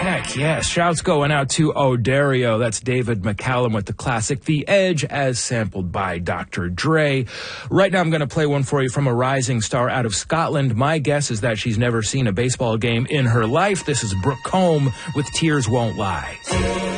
Heck yes. Shouts going out to O'Dario. That's David McCallum with the classic The Edge as sampled by Dr. Dre. Right now I'm going to play one for you from a rising star out of Scotland. My guess is that she's never seen a baseball game in her life. This is Brooke Combe with Tears Won't Lie.